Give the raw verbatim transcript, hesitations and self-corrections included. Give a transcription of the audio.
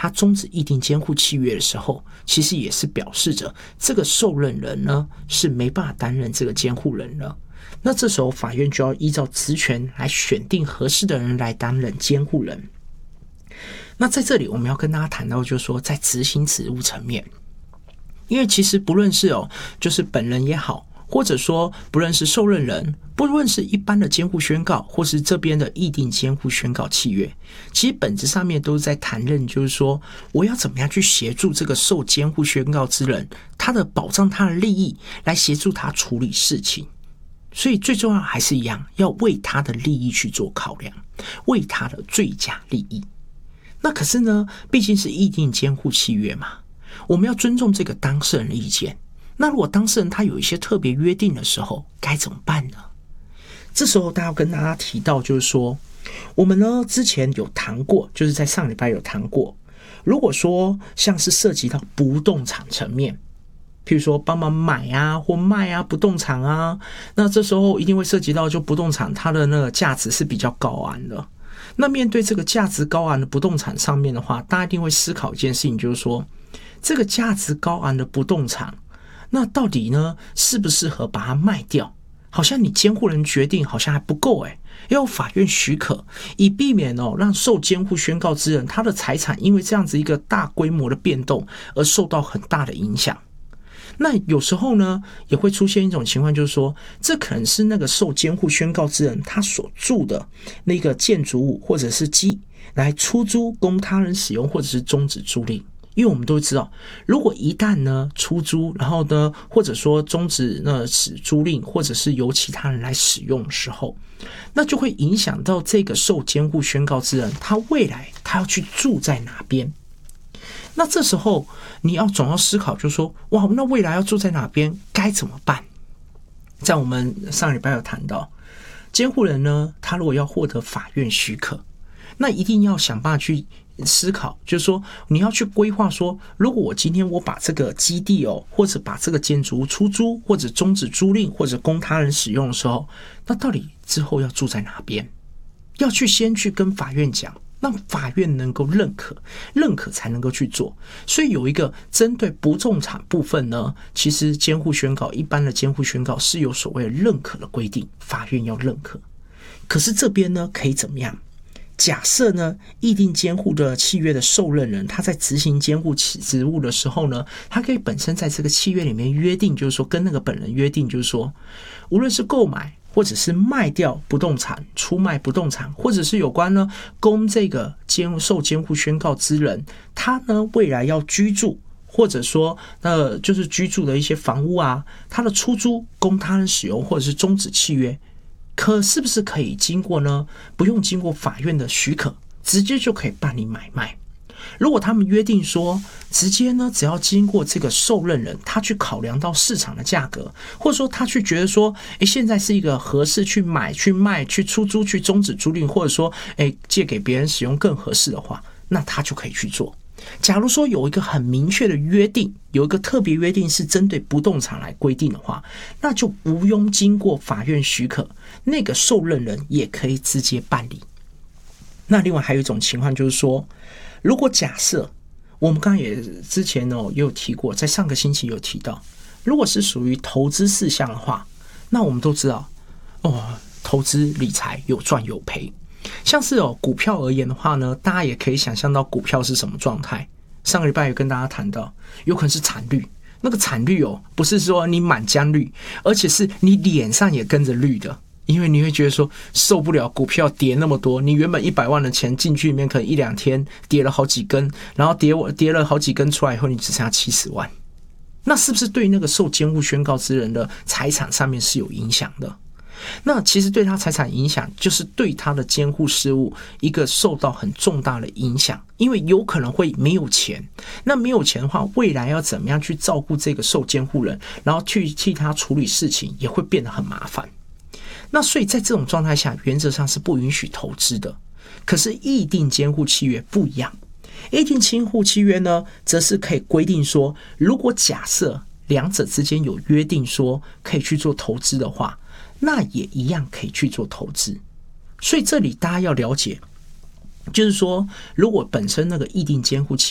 他终止议定监护契约的时候，其实也是表示着这个受任人呢是没办法担任这个监护人了。那这时候法院就要依照职权来选定合适的人来担任监护人。那在这里我们要跟大家谈到，就是说在执行职务层面，因为其实不论是哦，就是本人也好，或者说不论是受任人，不论是一般的监护宣告，或是这边的议定监护宣告契约，其实本质上面都是在谈论，就是说我要怎么样去协助这个受监护宣告之人，他的保障他的利益，来协助他处理事情。所以最重要还是一样，要为他的利益去做考量，为他的最佳利益。那可是呢，毕竟是议定监护契约嘛，我们要尊重这个当事人的意见。那如果当事人他有一些特别约定的时候，该怎么办呢？这时候大家要跟大家提到，就是说我们呢之前有谈过，就是在上礼拜有谈过，如果说像是涉及到不动产层面，譬如说帮忙买啊或卖啊不动产啊，那这时候一定会涉及到就不动产它的那个价值是比较高昂的。那面对这个价值高昂的不动产上面的话，大家一定会思考一件事情，就是说这个价值高昂的不动产，那到底呢适不适合把它卖掉？好像你监护人决定好像还不够诶，要有法院许可，以避免哦让受监护宣告之人他的财产因为这样子一个大规模的变动而受到很大的影响。那有时候呢也会出现一种情况，就是说这可能是那个受监护宣告之人他所住的那个建筑物或者是机来出租供他人使用，或者是终止租赁。因为我们都知道，如果一旦呢出租，然后呢或者说终止那使租赁，或者是由其他人来使用的时候，那就会影响到这个受监护宣告之人他未来他要去住在哪边。那这时候你要总要思考，就是说哇，那未来要住在哪边该怎么办？在我们上礼拜有谈到，监护人呢他如果要获得法院许可，那一定要想办法去思考，就是说你要去规划说，如果我今天我把这个基地哦，或者把这个建筑物出租，或者终止租赁，或者供他人使用的时候，那到底之后要住在哪边？要去先去跟法院讲，让法院能够认可，认可才能够去做。所以有一个针对不动产部分呢，其实监护宣告，一般的监护宣告是有所谓的认可的规定，法院要认可。可是这边呢可以怎么样？假设呢，议定监护的契约的受任人，他在执行监护职务的时候呢，他可以本身在这个契约里面约定，就是说跟那个本人约定，就是说，无论是购买或者是卖掉不动产、出卖不动产，或者是有关呢供这个监受监护宣告之人，他呢未来要居住，或者说呃就是居住的一些房屋啊，他的出租供他人使用，或者是终止契约。可是不是可以经过呢？不用经过法院的许可，直接就可以办理买卖。如果他们约定说，直接呢，只要经过这个受任人，他去考量到市场的价格，或者说他去觉得说，诶，现在是一个合适去买、去卖、去出租、去终止租赁，或者说，诶，借给别人使用更合适的话，那他就可以去做。假如说有一个很明确的约定，有一个特别约定是针对不动产来规定的话，那就不用经过法院许可，那个受任人也可以直接办理。那另外还有一种情况就是说，如果假设我们刚刚也之前哦也有提过，在上个星期有提到，如果是属于投资事项的话，那我们都知道哦，投资理财有赚有赔。像是哦股票而言的话呢，大家也可以想象到股票是什么状态。上个礼拜有跟大家谈到，有可能是惨绿，那个惨绿哦，不是说你满江绿，而且是你脸上也跟着绿的，因为你会觉得说受不了股票跌那么多，你原本一百万的钱进去里面，可能一两天跌了好几根，然后跌跌了好几根出来以后，你只剩下七十万，那是不是对那个受监护宣告之人的财产上面是有影响的？那其实对他财产影响，就是对他的监护事务一个受到很重大的影响，因为有可能会没有钱，那没有钱的话，未来要怎么样去照顾这个受监护人，然后去替他处理事情，也会变得很麻烦。那所以在这种状态下，原则上是不允许投资的。可是议定监护契约不一样，议定监护契约呢，则是可以规定说，如果假设两者之间有约定说可以去做投资的话，那也一样可以去做投资。所以这里大家要了解，就是说如果本身那个议定监护契